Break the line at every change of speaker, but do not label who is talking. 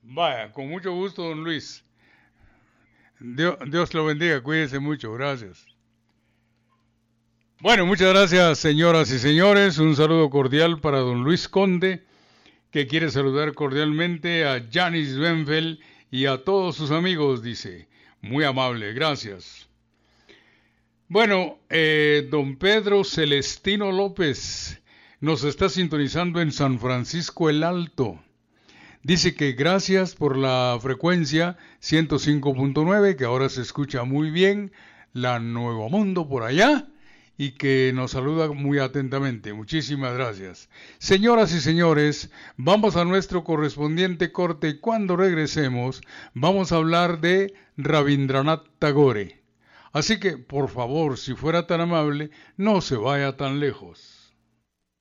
Vaya, con mucho gusto, don Luis. Dios lo bendiga, cuídese mucho, gracias. Bueno, muchas gracias, señoras y señores. Un saludo cordial para don Luis Conde, que quiere saludar cordialmente a Janis Benfeld y a todos sus amigos, dice. Muy amable, gracias. Bueno, don Pedro Celestino López nos está sintonizando en San Francisco el Alto. Dice que gracias por la frecuencia 105.9, que ahora se escucha muy bien, la Nuevo Mundo por allá, y que nos saluda muy atentamente. Muchísimas gracias. Señoras y señores, vamos a nuestro correspondiente corte y cuando regresemos vamos a hablar de Rabindranath Tagore. Así que, por favor, si fuera tan amable, no se vaya tan lejos.